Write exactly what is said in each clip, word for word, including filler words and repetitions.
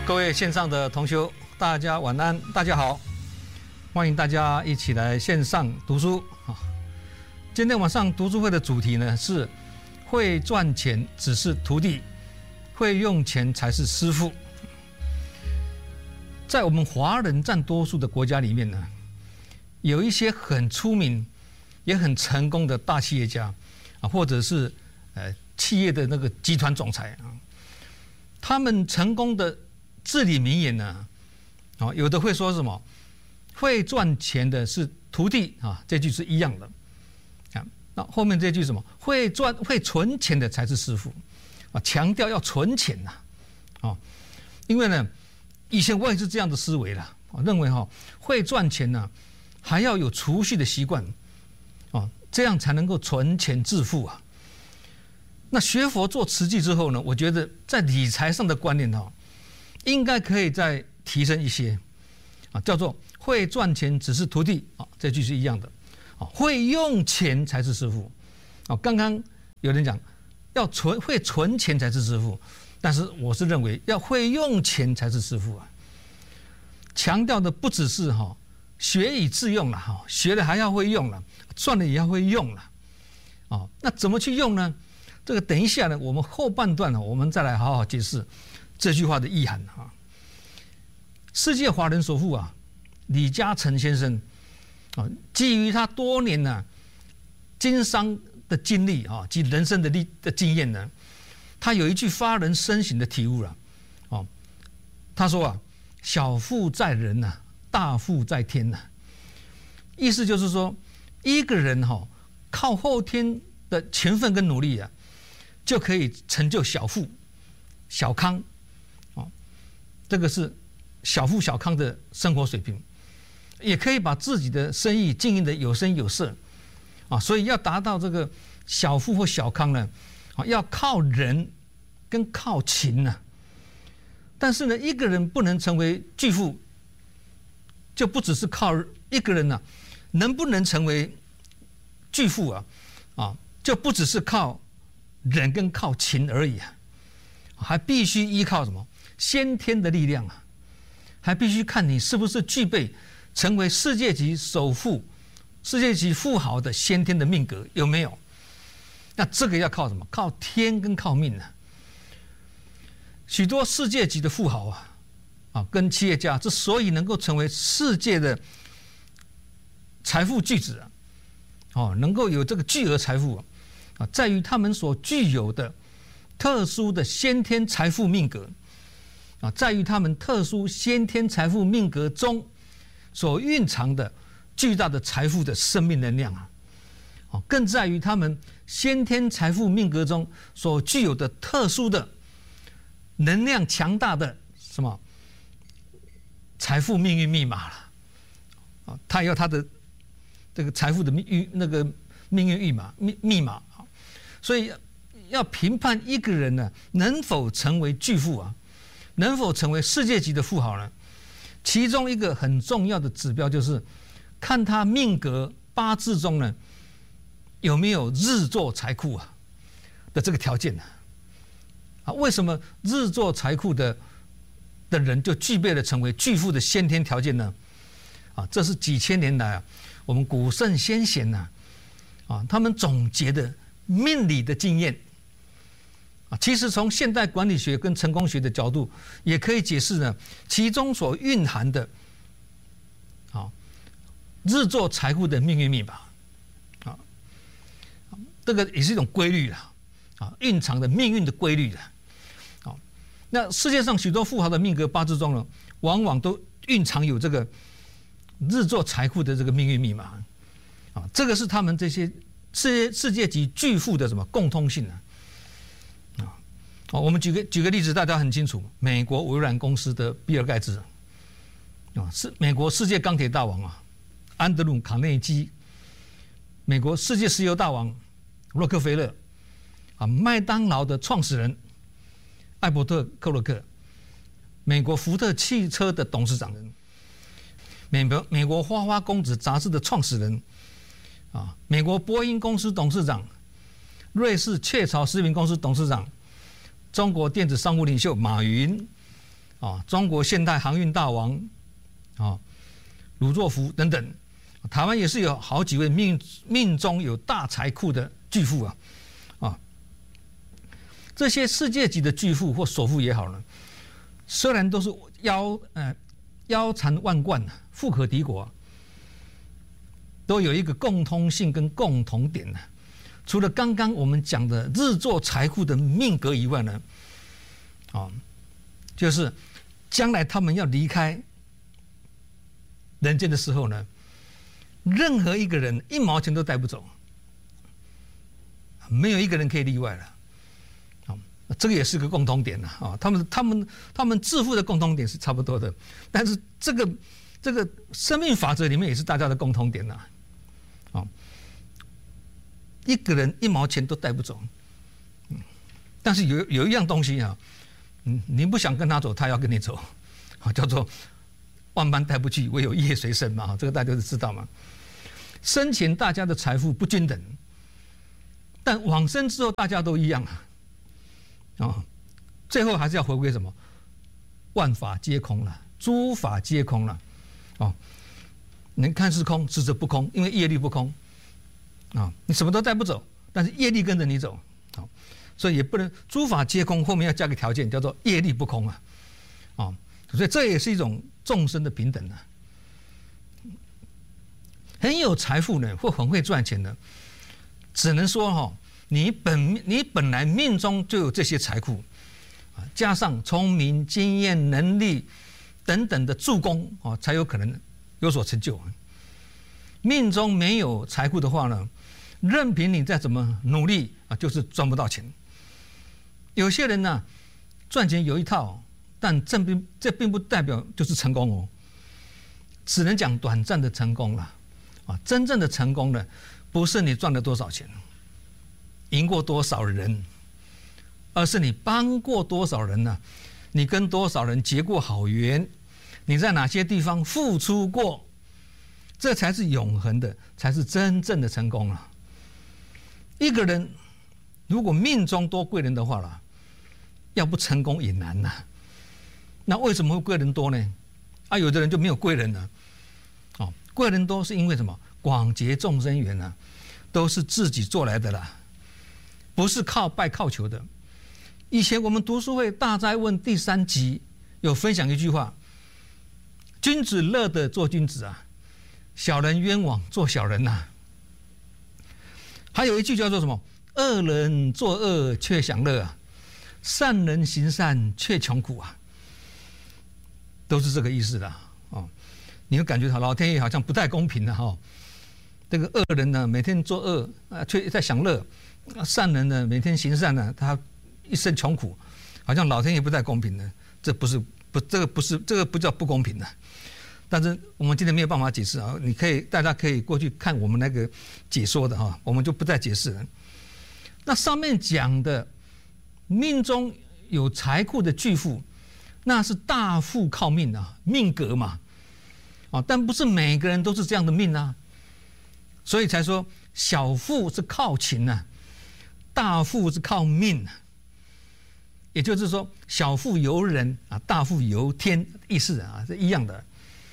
各位线上的同学，大家晚安，大家好，欢迎大家一起来线上读书啊！今天晚上读书会的主题呢是会赚钱只是徒弟，会用钱才是师傅。在我们华人占多数的国家里面呢，有一些很出名也很成功的大企业家啊，或者是呃企业的那个集团总裁啊，他们成功的至理名言呢，啊，有的会说什么，会赚钱的是徒弟啊，这句是一样的，啊，那后面这句什么，会赚会存钱的才是师傅，啊，强调要存钱呐，啊，因为呢，以前我也是这样的思维了，我认为哈，会赚钱呢，还要有储蓄的习惯，啊，这样才能够存钱致富啊。那学佛做慈济之后呢，我觉得在理财上的观念哈，应该可以再提升一些，啊，叫做会赚钱只是徒弟啊，这句是一样的，啊，会用钱才是师傅，啊，刚刚有人讲要存会存钱才是师傅，但是我是认为要会用钱才是师傅啊，强调的不只是哈学以致用了哈，学了还要会用了，赚了也要会用了，啊，那怎么去用呢？这个等一下呢，我们后半段呢，我们再来好好解释这句话的意涵啊。世界华人首富啊，李嘉诚先生啊，基于他多年呢、啊、经商的经历啊及人生的历的经验呢，他有一句发人深省的体悟了，哦，他说啊，小富在人呐、啊，大富在天呐、啊。意思就是说，一个人哈、哦、靠后天的勤奋跟努力啊，就可以成就小富、小康，哦，这个是小富小康的生活水平，也可以把自己的生意经营得有声有色，啊，所以要达到这个小富或小康呢，啊，要靠人跟靠勤呢、啊。但是呢，一个人不能成为巨富，就不只是靠一个人呢、啊，能不能成为巨富啊？啊，就不只是靠人跟靠勤而已啊，还必须依靠什么先天的力量啊，还必须看你是不是具备成为世界级首富、世界级富豪的先天的命格有没有？那这个要靠什么？靠天跟靠命啊。许多世界级的富豪啊，啊，跟企业家之所以能够成为世界的财富巨子啊，哦，能够有这个巨额财富啊。啊，在于他们所具有的特殊的先天财富命格，啊，在于他们特殊先天财富命格中所蕴藏的巨大的财富的生命能量啊，啊，更在于他们先天财富命格中所具有的特殊的能量强大的什么财富命运密码了，啊，他要他的这个财富的命运那个命运密码密密码。所以要评判一个人呢能否成为巨富啊，能否成为世界级的富豪呢？其中一个很重要的指标就是看他命格八字中呢有没有日坐财库啊的这个条件呢？啊，为什么日坐财库的的人就具备了成为巨富的先天条件呢？啊，这是几千年来啊我们古圣先贤呐啊他们总结的命理的经验啊，其实从现代管理学跟成功学的角度，也可以解释呢其中所蕴含的啊日坐财库的命运密码啊，这个也是一种规律了啊，蕴藏的命运的规律了啊。那世界上许多富豪的命格八字中呢，往往都蕴藏有这个日坐财库的这个命运密码啊，这个是他们这些世界世界级巨富的什么共通性呢？啊，好，我们举个举个例子，大家很清楚，美国微软公司的比尔盖茨啊，是美国世界钢铁大王啊，安德鲁卡内基，美国世界石油大王洛克菲勒啊，麦当劳的创始人艾伯特克洛克，美国福特汽车的董事长人，美国美国花花公子杂志的创始人。啊，美国波音公司董事长，瑞士雀巢食品公司董事长，中国电子商务领袖马云，啊， 啊，中国现代航运大王啊，鲁作孚等等，台湾也是有好几位命命中有大财库的巨富啊，啊，这些世界级的巨富或首富也好呢，虽然都是腰呃腰缠万贯、富可敌国、啊，都有一个共通性跟共同点呢、啊。除了刚刚我们讲的日作财库的命格以外呢，啊，就是将来他们要离开人间的时候呢，任何一个人一毛钱都带不走，没有一个人可以例外了。啊，这个也是个共同点啊，他们他们他们致富的共同点是差不多的，但是这个这个生命法则里面也是大家的共同点呐，啊。一个人一毛钱都带不走，嗯，但是有有一样东西啊，嗯，你不想跟他走，他要跟你走，啊，叫做万般带不去，唯有业随身嘛，这个大家都知道嘛。生前大家的财富不均等，但往生之后大家都一样啊，啊，最后还是要回归什么？万法皆空了，诸法皆空了，哦，能看是空，实则不空，因为业力不空。啊，你什么都带不走，但是业力跟着你走，好，所以也不能诸法皆空，后面要加个条件，叫做业力不空啊，啊，所以这也是一种众生的平等啊。很有财富呢，或很会赚钱的，只能说哈、哦，你本你本来命中就有这些财库啊，加上聪明、经验、能力等等的助攻啊，才有可能有所成就。命中没有财库的话呢，任凭你再怎么努力啊，就是赚不到钱。有些人呢，赚钱有一套，但这并这并不代表就是成功哦，只能讲短暂的成功了啊。真正的成功呢，不是你赚了多少钱，赢过多少人，而是你帮过多少人呢、啊？你跟多少人结过好缘？你在哪些地方付出过？这才是永恒的，才是真正的成功啊！一个人如果命中多贵人的话啦，要不成功也难呐、啊。那为什么会贵人多呢？啊，有的人就没有贵人呢。哦，贵人多是因为什么？广结众生缘啊，都是自己做来的啦，不是靠拜靠求的。以前我们读书会大哉问第三集有分享一句话：君子乐得做君子啊。小人冤枉做小人呐、啊，还有一句叫做什么？恶人作恶却享乐啊，善人行善却穷苦啊，都是这个意思的哦。你会感觉到老天爷好像不太公平的哈、哦。这个恶人呢，每天作恶啊，却在享乐；善人呢，每天行善呢，他一生穷苦，好像老天爷不太公平的。这不是不，这个不是这个不叫不公平的。但是我们今天没有办法解释啊，你可以大家可以过去看我们那个解说的哈，我们就不再解释了。那上面讲的命中有财库的巨富，那是大富靠命啊，命格嘛，啊，但不是每个人都是这样的命啊，所以才说小富是靠勤啊，大富是靠命啊。也就是说，小富由人啊，大富由天，意思啊是一样的。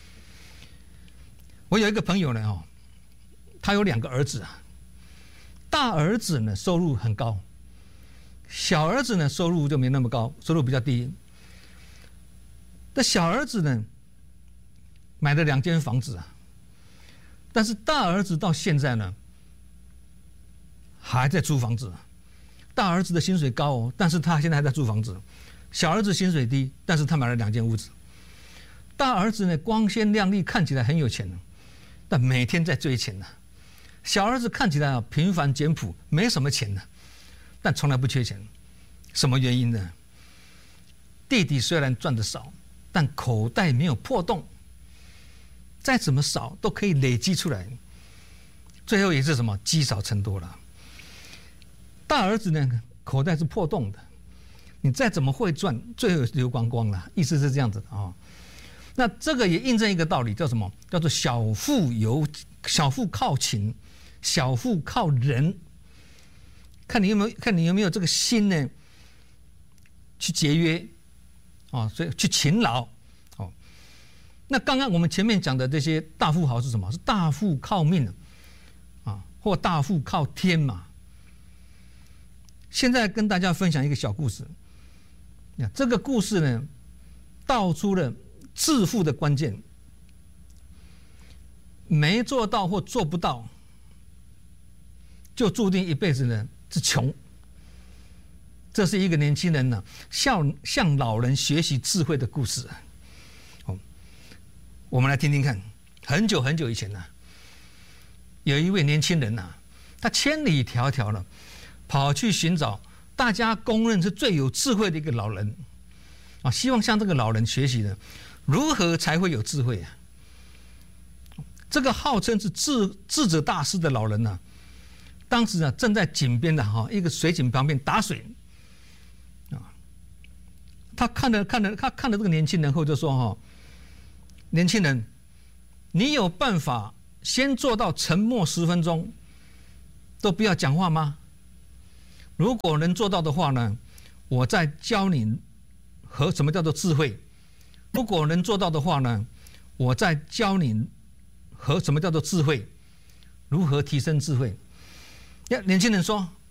我有一个朋友呢，哦，他有两个儿子啊，大儿子呢收入很高，小儿子呢收入就没那么高，收入比较低。那小儿子呢买了两间房子啊，但是大儿子到现在呢还在租房子。大儿子的薪水高哦，但是他现在还在租房子。小儿子薪水低，但是他买了两间屋子。大儿子呢光鲜亮丽，看起来很有钱，但每天在追钱呢。小儿子看起来啊平凡简朴，没什么钱呢，但从来不缺钱。什么原因呢？弟弟虽然赚得少，但口袋没有破洞，再怎么少都可以累积出来。最后也是什么积少成多了。大儿子呢口袋是破洞的，你再怎么会赚，最后流光光了。意思是这样子的啊、哦。那这个也印证一个道理，叫什么？叫做小富由小富靠勤，小富靠人。看你有没有看你有没有这个心呢？去节约啊，所以去勤劳。哦，那刚刚我们前面讲的这些大富豪是什么？是大富靠命啊，或大富靠天嘛。现在跟大家分享一个小故事。这个故事呢，道出了致富的关键。没做到或做不到，就注定一辈子呢是穷。这是一个年轻人呢、啊、向向老人学习智慧的故事。哦，我们来听听看。很久很久以前呢、啊，有一位年轻人呐、啊，他千里迢迢了，跑去寻找大家公认是最有智慧的一个老人啊，希望向这个老人学习呢，如何才会有智慧啊？这个号称是智智者大师的老人呢、啊，当时呢正在井边的哈一个水井旁边打水啊。他看了看了他看了这个年轻人后就说哈，年轻人，你有办法先做到沉默十分钟，都不要讲话吗？如果能做到的话呢，我再教你和什么叫做智慧；如果能做到的话呢，我再教你和什么叫做智慧，如何提升智慧。年轻人说：“